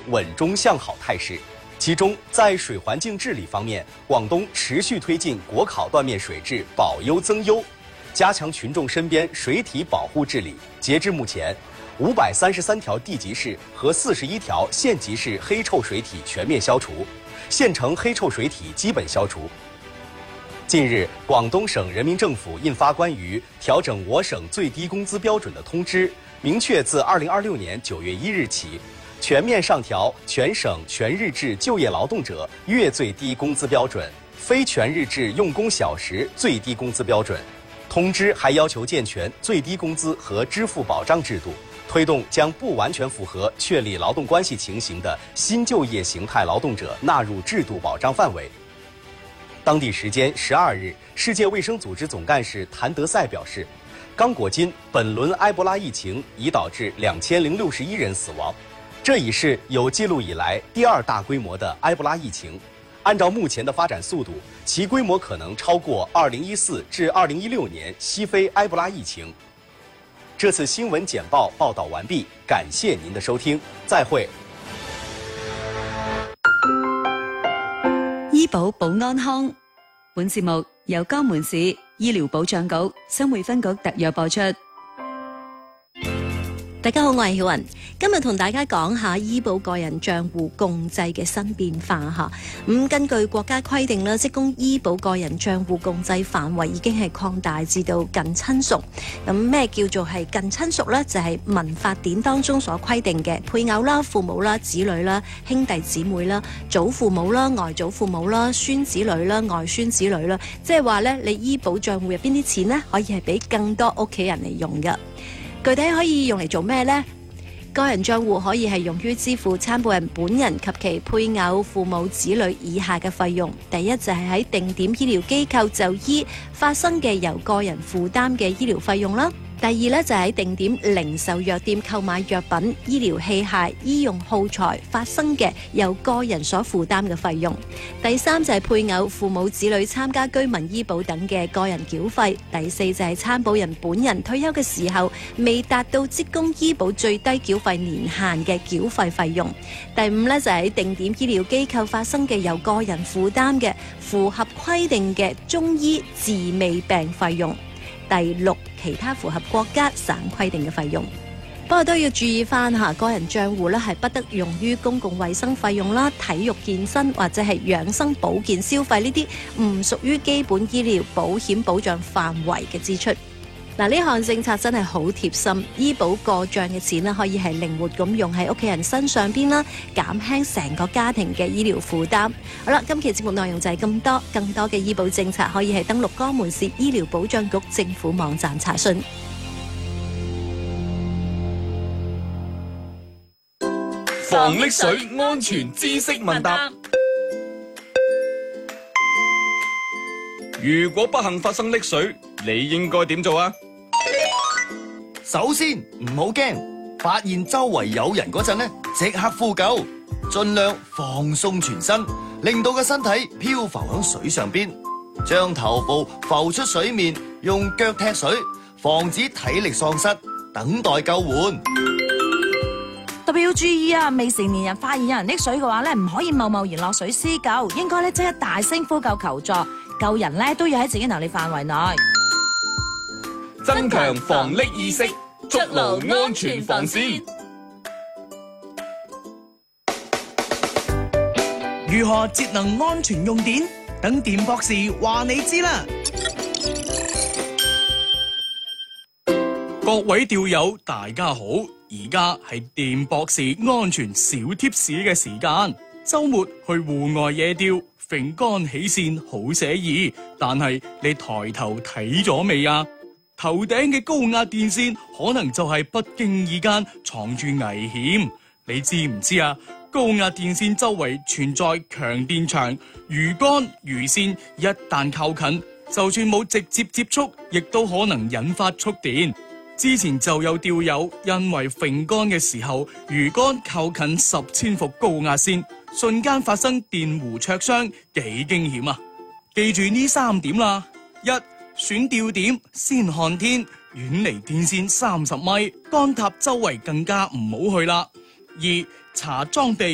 穩中向好態勢。其中，在水環境治理方面，廣東持續推進國考斷面水質保優增優，加強群眾身邊水體保護治理。截至目前，533條地級市和41條縣級市黑臭水體全面消除，縣城黑臭水體基本消除。近日，廣東省人民政府印發關於調整我省最低工資標準的通知，明確自2026年9月1日起，全面上調全省全日制就業勞動者月最低工資標準，非全日制用工小時最低工資標準。通知還要求健全最低工資和支付保障制度，推動將不完全符合確立勞動關係情形的新就業形態勞動者納入制度保障範圍。當地時間12日，世界衛生組織總幹事譚德賽表示，剛果金本輪埃博拉疫情已導致2061人死亡，這已是有記錄以來第二大規模的埃博拉疫情。按照目前的發展速度，其規模可能超過2014至2016年西非埃博拉疫情。這次新聞簡報報道完畢，感謝您的收聽，再會。 醫保保安康，本節目由江門市醫療保障局、新會分局特約播出。 大家好，我係曉雲，今日同大家講下醫保個人賬戶共濟嘅新變化吓。根據國家規定啦，職工醫保個人賬戶共濟範圍已經係擴大至到近親屬。咩叫做係近親屬呢？就係民法典當中所規定嘅配偶啦、父母啦、子女啦、兄弟姊妹啦、祖父母啦、外祖父母啦、孫子女啦、外孫子女啦，即係話呢，你醫保賬戶入邊啲錢呢，可以係俾更多屋企人嚟用㗎。具體可以用嚟做咩呢？個人賬戶可以係用於支付參保人本人及其配偶、父母、子女以下嘅費用。第一就係喺定點醫療機構就醫發生嘅由個人負擔嘅醫療費用啦。第二呢，就係喺定點零售藥店購買藥品、醫療器械、醫用耗材發生嘅由個人所負擔嘅費用。第三就係配偶、父母、子女參加居民醫保等嘅個人繳費。第四就係參保人本人退休嘅時候未達到職工醫保最低繳費年限嘅繳費費用。第五呢，就係喺定點醫療機構發生嘅由個人負擔嘅符合規定嘅中醫治未病費用。第六，其他符合國家省規定嘅費用。不過都要注意翻吓，個人賬戶咧係不得用於公共衛生費用啦、體育健身或者係養生保健消費呢啲唔屬於基本醫療保險保障範圍嘅支出。嗱，呢項政策真係好貼心，醫保過賬嘅錢咧可以係靈活咁用喺屋企人身上邊啦，減輕成個家庭嘅醫療負擔。好啦，今期節目內容就係咁多，更多嘅醫保政策可以係登錄江門市醫療保障局政府網站查詢。 防溺水安全知識問答。如果不幸發生溺水，你應該點做啊？ 首先唔好驚，發現周圍有人嗰陣呢，即刻呼救，盡量放鬆全身，令到個身體漂浮喺水上邊，將頭部浮出水面，用腳踢水，防止體力喪失，等待救援。 特別要注意啊！未成年人發現有人溺水嘅話咧，唔可以貿然落水施救，應該咧即刻大聲呼救求助，救人咧都要喺自己能力範圍內。 增強防溺意識，築牢安全防線。 如何節能安全用電？等電博士話你知啦！各位釣友，大家好，而家係電博士安全小貼士嘅時間。周末去戶外野釣，揈竿起線好寫意，但係你抬頭睇咗未啊？頭頂嘅高壓電線可能就係不經意間藏住危險，你知唔知啊？高壓電線周圍存在強電場，魚竿魚線一旦靠近，就算冇直接接觸，亦都可能引發觸電。之前就有釣友因為揈竿嘅時候，魚竿靠近10千伏高壓線，瞬間發生電弧灼傷，幾驚險啊！記住呢3點啦：一、選釣點先看天，遠離電線30米，竿塔周圍更加唔好去啦。2、查裝備